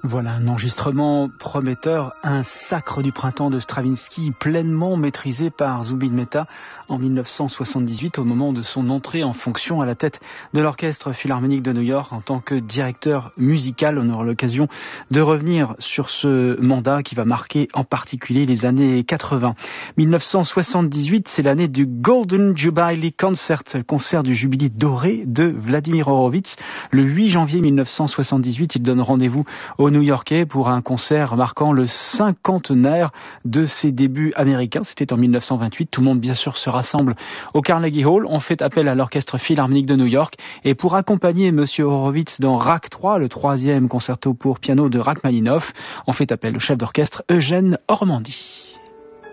Voilà un enregistrement prometteur, un sacre du printemps de Stravinsky pleinement maîtrisé par Zubin Mehta en 1978 au moment de son entrée en fonction à la tête de l'Orchestre Philharmonique de New York en tant que directeur musical. On aura l'occasion de revenir sur ce mandat qui va marquer en particulier les années 80. 1978, c'est l'année du Golden Jubilee Concert, le concert du jubilé doré de Vladimir Horowitz. Le 8 janvier 1978, il donne rendez-vous au New-Yorkais pour un concert marquant le cinquantenaire de ses débuts américains. C'était en 1928. Tout le monde, bien sûr, se rassemble au Carnegie Hall. On fait appel à l'Orchestre Philharmonique de New York. Et pour accompagner Monsieur Horowitz dans Rach 3, le troisième concerto pour piano de Rachmaninoff, on fait appel au chef d'orchestre Eugène Ormandy.